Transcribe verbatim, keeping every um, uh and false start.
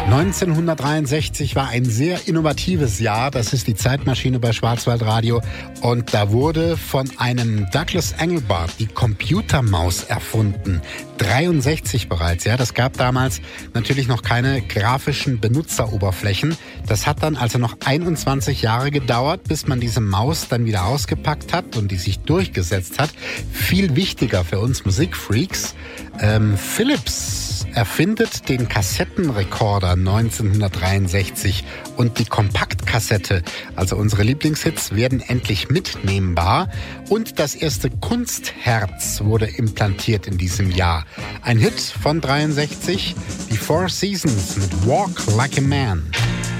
neunzehnhundertdreiundsechzig war ein sehr innovatives Jahr. Das ist die Zeitmaschine bei Schwarzwaldradio. Und da wurde von einem Douglas Engelbart die Computermaus erfunden. dreiundsechzig bereits, ja. Das gab damals natürlich noch keine grafischen Benutzeroberflächen. Das hat dann also noch einundzwanzig Jahre gedauert, bis man diese Maus dann wieder ausgepackt hat und die sich durchgesetzt hat. Viel wichtiger für uns Musikfreaks. Ähm, Philips erfindet den Kassettenrekorder neunzehnhundertdreiundsechzig und die Kompaktkassette, also unsere Lieblingshits, werden endlich mitnehmbar und das erste Kunstherz wurde implantiert in diesem Jahr. Ein Hit von dreiundsechzig, die Four Seasons mit Walk Like a Man.